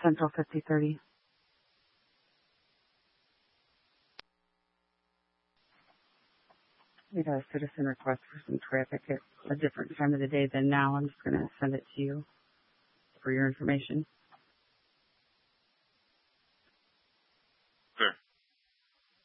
Central 5030. We got a citizen request for some traffic at a different time of the day than now. I'm just going to send it to you for your information.